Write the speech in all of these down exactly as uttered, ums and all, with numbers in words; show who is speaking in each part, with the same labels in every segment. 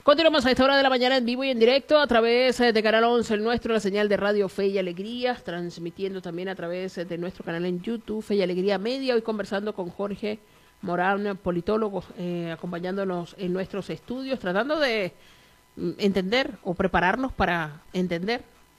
Speaker 1: Continuamos a esta hora de la mañana en vivo y en directo a través de Canal once, el nuestro, la señal de Radio Fe y Alegría, transmitiendo también a través de nuestro canal en YouTube, Fe y Alegría Media, hoy conversando con Jorge Morán, politólogo, eh, acompañándonos en nuestros estudios, tratando de entender o prepararnos para entender,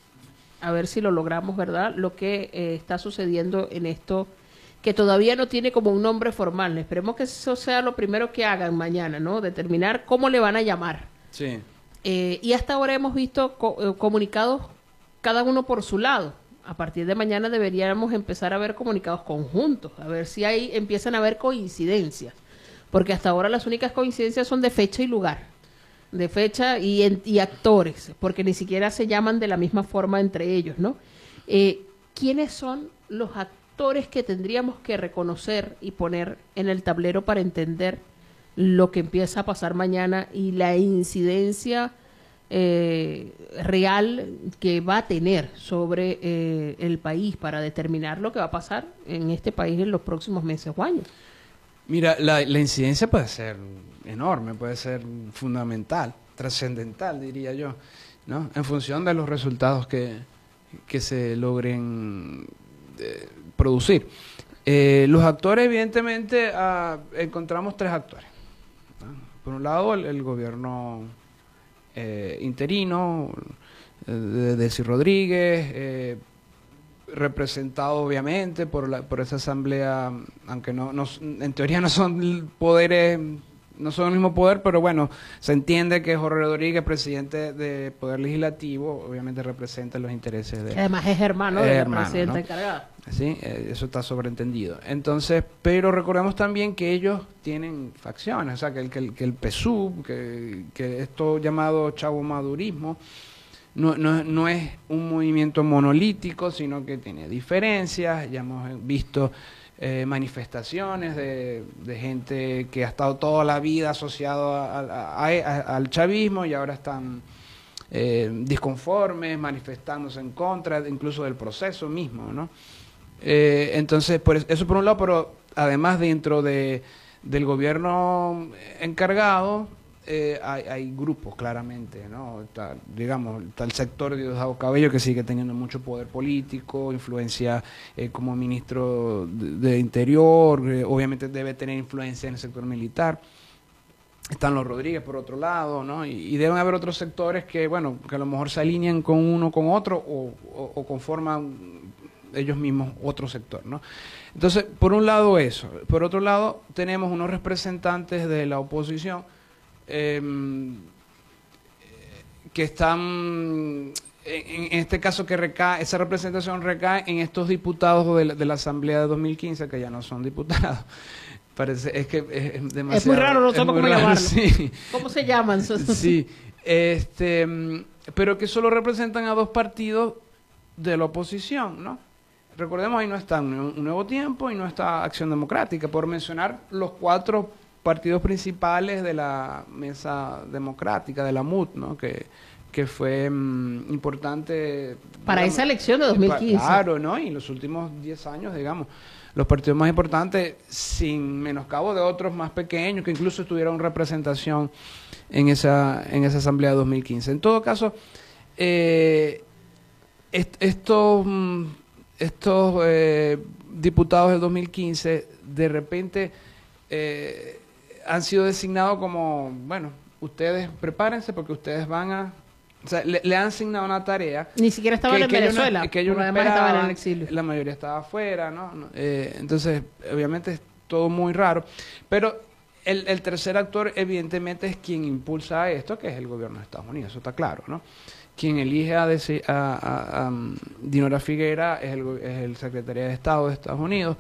Speaker 1: a ver si lo logramos, ¿verdad?, lo que eh, está sucediendo en esto que todavía no tiene como un nombre formal. Esperemos que eso sea lo primero que hagan mañana, ¿no?, determinar cómo le van a llamar.
Speaker 2: Sí.
Speaker 1: Eh, y hasta ahora hemos visto co eh, comunicados cada uno por su lado. A partir de mañana deberíamos empezar a ver comunicados conjuntos, a ver si ahí empiezan a haber coincidencias, porque hasta ahora las únicas coincidencias son de fecha y lugar, de fecha y, en, y actores, porque ni siquiera se llaman de la misma forma entre ellos, ¿no? Eh, ¿Quiénes son los actores que tendríamos que reconocer y poner en el tablero para entender lo que empieza a pasar mañana y la incidencia eh, real que va a tener sobre eh, el país para determinar lo que va a pasar en este país en los próximos meses o años?
Speaker 2: Mira, la, la incidencia puede ser enorme, puede ser fundamental, trascendental, diría yo, ¿no? En función de los resultados que, que se logren eh, producir. Eh, los actores, evidentemente, ah, encontramos tres actores. Por un lado, el, el gobierno eh, interino eh, de Delcy Rodríguez, eh, representado obviamente por, la, por esa asamblea, aunque no, no, en teoría no son poderes, no son el mismo poder, pero bueno, se entiende que Jorge Rodríguez, presidente de Poder Legislativo, obviamente representa los intereses de...
Speaker 1: Además es hermano
Speaker 2: es
Speaker 1: de la
Speaker 2: hermano,
Speaker 1: presidenta
Speaker 2: ¿no?
Speaker 1: encargada.
Speaker 2: Sí, eh, eso está sobreentendido. Entonces, pero recordemos también que ellos tienen facciones, o sea, que el, que el, que el P S U V, que, que esto llamado chavomadurismo, no, no, no es un movimiento monolítico, sino que tiene diferencias. Ya hemos visto eh, manifestaciones de, de gente que ha estado toda la vida asociado a, a, a, a, al chavismo y ahora están eh, disconformes, manifestándose en contra incluso del proceso mismo, ¿no? Eh, entonces, por eso por un lado, pero además dentro de, del gobierno encargado eh, hay, hay grupos claramente, ¿no? Está, digamos, está el sector de Diosdado Cabello, que sigue teniendo mucho poder político, influencia eh, como ministro de, de Interior, eh, obviamente debe tener influencia en el sector militar. Están los Rodríguez por otro lado, ¿no? Y, y deben haber otros sectores que, bueno, que a lo mejor se alinean con uno con otro o, o, o conforman ellos mismos otro sector, ¿no? Entonces, por un lado eso. Por otro lado, tenemos unos representantes de la oposición eh, que están, en, en este caso que recae, esa representación recae en estos diputados de la, de la Asamblea de dos mil quince, que ya no son diputados. Parece, es que es demasiado...
Speaker 1: Es muy raro, no sabemos cómo llamarlo.
Speaker 2: Sí.
Speaker 1: ¿Cómo se llaman?
Speaker 2: Sí, este, pero que solo representan a dos partidos de la oposición, ¿no? Recordemos, ahí no está Un Nuevo Tiempo y no está Acción Democrática, por mencionar los cuatro partidos principales de la Mesa Democrática, de la M U D, ¿no? Que, que fue um, importante...
Speaker 1: Para
Speaker 2: digamos,
Speaker 1: esa elección de dos mil quince.
Speaker 2: Claro, ¿no? Y en los últimos diez años, digamos, los partidos más importantes, sin menoscabo de otros más pequeños, que incluso tuvieron representación en esa, en esa Asamblea de dos mil quince. En todo caso, eh, est estos... Um, estos eh, diputados del dos mil quince de repente eh, han sido designados como, bueno, ustedes prepárense porque ustedes van a... O sea, le, le han asignado una tarea...
Speaker 1: Ni siquiera estaban en Venezuela,
Speaker 2: no, que ellos no
Speaker 1: además estaban en el exilio.
Speaker 2: La mayoría estaba afuera, ¿no? Eh, entonces, obviamente es todo muy raro. Pero el, el tercer actor, evidentemente, es quien impulsa esto, que es el gobierno de Estados Unidos, eso está claro, ¿no? Quien elige a, a, a, a Dinora Figuera es el, es el secretario de Estado de Estados Unidos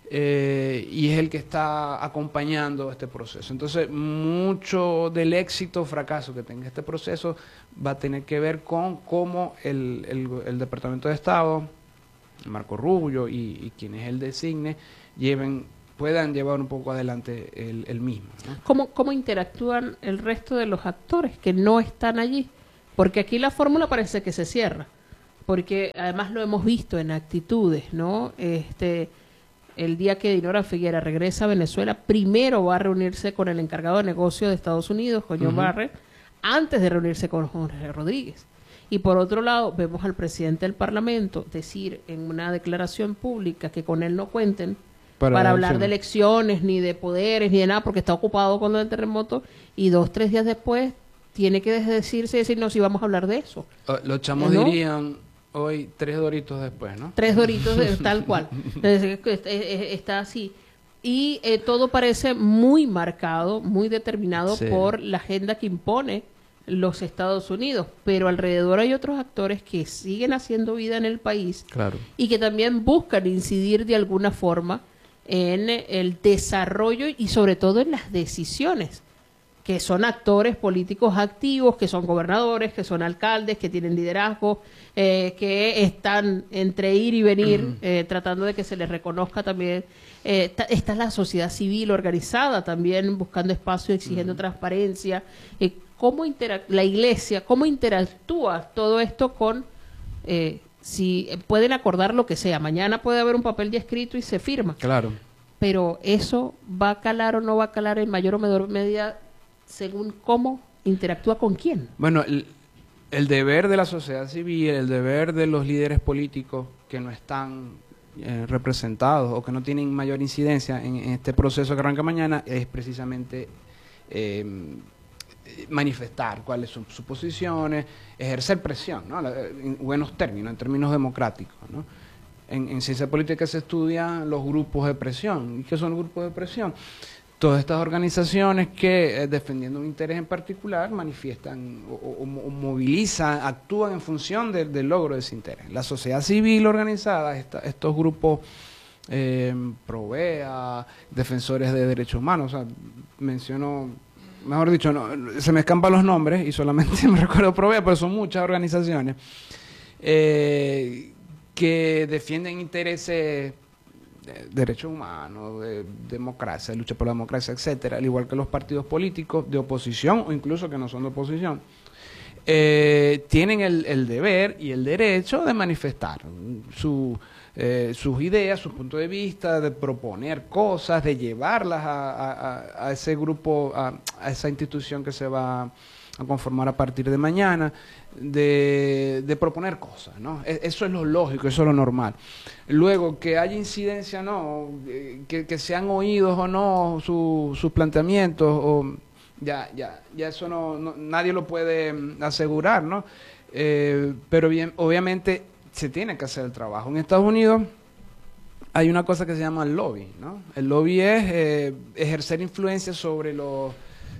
Speaker 2: eh, y es el que está acompañando este proceso. Entonces, mucho del éxito o fracaso que tenga este proceso va a tener que ver con cómo el, el, el Departamento de Estado, Marco Rubio y, y quienes él designe, lleven puedan llevar un poco adelante el, el mismo, ¿no?
Speaker 1: ¿Cómo, ¿Cómo interactúan el resto de los actores que no están allí? Porque aquí la fórmula parece que se cierra, porque además lo hemos visto en actitudes, ¿no? Este, el día que Dinora Figuera regresa a Venezuela, primero va a reunirse con el encargado de negocio de Estados Unidos, con John uh-huh. Barrett, antes de reunirse con Jorge Rodríguez. Y por otro lado, vemos al presidente del Parlamento decir en una declaración pública que con él no cuenten para, para hablar de elecciones, ni de poderes, ni de nada, porque está ocupado con el terremoto, y dos, tres días después tiene que decirse, decir, no, si vamos a hablar de eso.
Speaker 2: Los chamos
Speaker 1: ¿no?
Speaker 2: dirían hoy tres doritos después, ¿no?
Speaker 1: Tres doritos, de, tal cual. Entonces, está así. Y eh, todo parece muy marcado, muy determinado sí. por la agenda que impone los Estados Unidos, pero alrededor hay otros actores que siguen haciendo vida en el país
Speaker 2: claro.
Speaker 1: y que también buscan incidir de alguna forma en el desarrollo y sobre todo en las decisiones, que son actores políticos activos, que son gobernadores, que son alcaldes, que tienen liderazgo, eh, que están entre ir y venir, uh-huh. eh, tratando de que se les reconozca también. Eh, está, está la sociedad civil organizada también buscando espacio, exigiendo uh-huh. transparencia. Eh, cómo interac- la iglesia, cómo interactúa todo esto con, eh, si pueden acordar lo que sea, mañana puede haber un papel ya escrito y se firma.
Speaker 2: Claro.
Speaker 1: Pero eso va a calar o no va a calar en mayor o menor medida según cómo interactúa con quién.
Speaker 2: Bueno, el, el deber de la sociedad civil, el deber de los líderes políticos que no están eh, representados o que no tienen mayor incidencia en, en este proceso que arranca mañana es precisamente eh, manifestar cuáles son sus posiciones, ejercer presión, ¿no? En buenos términos, en términos democráticos, ¿no? En, en ciencia política se estudian los grupos de presión. ¿Y qué son los grupos de presión? Todas estas organizaciones que, eh, defendiendo un interés en particular, manifiestan o, o, o movilizan, actúan en función de, del logro de ese interés. La sociedad civil organizada, esta, estos grupos eh, Provea, defensores de derechos humanos, o sea, menciono, mejor dicho, no, se me escampan los nombres y solamente me recuerdo Provea, pero son muchas organizaciones eh, que defienden intereses de derechos humanos, de democracia, de lucha por la democracia, etcétera, al igual que los partidos políticos de oposición o incluso que no son de oposición, eh, tienen el, el deber y el derecho de manifestar su, eh, sus ideas, su punto de vista, de proponer cosas, de llevarlas a, a, a ese grupo, a, a esa institución que se va a conformar a partir de mañana, de, de proponer cosas, ¿no? Eso es lo lógico, eso es lo normal. Luego, que haya incidencia, no, que, que sean oídos o no su, sus planteamientos, o ya, ya, ya eso no, no nadie lo puede asegurar, ¿no? Eh, pero bien, obviamente se tiene que hacer el trabajo. En Estados Unidos hay una cosa que se llama el lobby, ¿no? El lobby es eh, ejercer influencia sobre los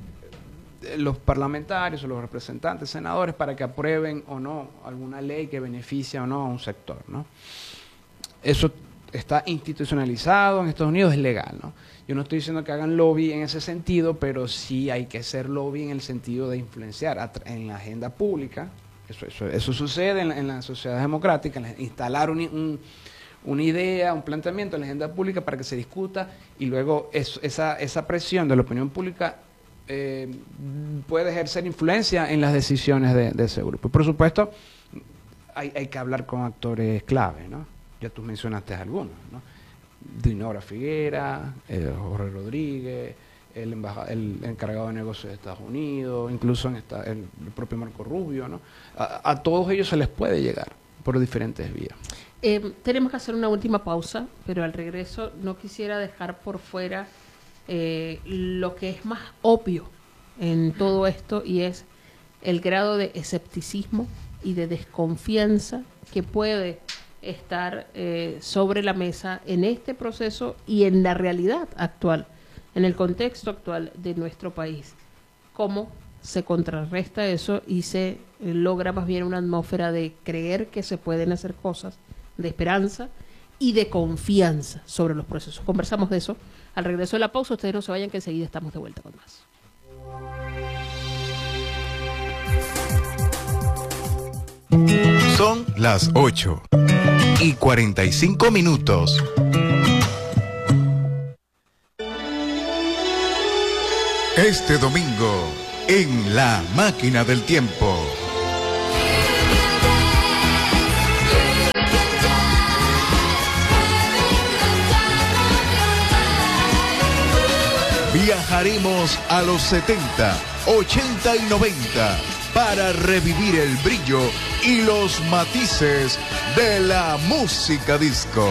Speaker 2: los parlamentarios o los representantes, senadores, para que aprueben o no alguna ley que beneficie o no a un sector, ¿no? Eso está institucionalizado en Estados Unidos, es legal, ¿no? Yo no estoy diciendo que hagan lobby en ese sentido, pero sí hay que hacer lobby en el sentido de influenciar en la agenda pública. Eso, eso, eso sucede en la, en la sociedad democrática, en la, instalar un, un, una idea, un planteamiento en la agenda pública para que se discuta y luego eso, esa, esa presión de la opinión pública Eh, puede ejercer influencia en las decisiones de, de ese grupo. Por supuesto, hay, hay que hablar con actores clave, ¿no? Ya tú mencionaste algunos, ¿no? Dinora Figuera, eh, Jorge Rodríguez, el, embajador, el encargado de negocios de Estados Unidos, incluso en esta, el, el propio Marco Rubio, ¿no? A, a todos ellos se les puede llegar por diferentes vías.
Speaker 1: Eh, tenemos que hacer una última pausa, pero al regreso no quisiera dejar por fuera Eh, lo que es más obvio en todo esto, y es el grado de escepticismo y de desconfianza que puede estar eh, sobre la mesa en este proceso y en la realidad actual, en el contexto actual de nuestro país. ¿Cómo se contrarresta eso y se eh, logra más bien una atmósfera de creer que se pueden hacer cosas, de esperanza y de confianza sobre los procesos? Conversamos de eso al regreso de la pausa. Ustedes no se vayan, que enseguida estamos de vuelta con más.
Speaker 3: Son las ocho y cuarenta y cinco minutos. Este domingo, en La Máquina del Tiempo. Viajaremos a los setenta ochenta y noventa para revivir el brillo y los matices de la música disco.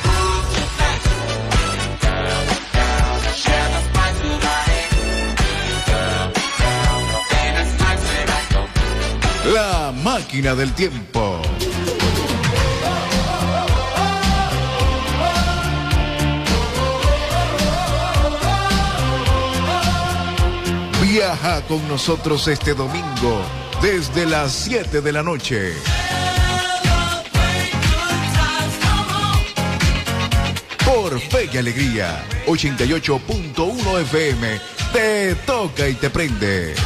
Speaker 3: La máquina del tiempo. Viaja con nosotros este domingo desde las siete de la noche. Por Fe y Alegría, ochenta y ocho punto uno F M, te toca y te prende.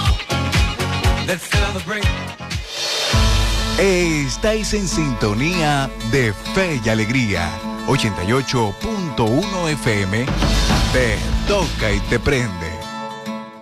Speaker 3: Estáis en sintonía de Fe y Alegría, ochenta y ocho punto uno F M, te toca y te prende.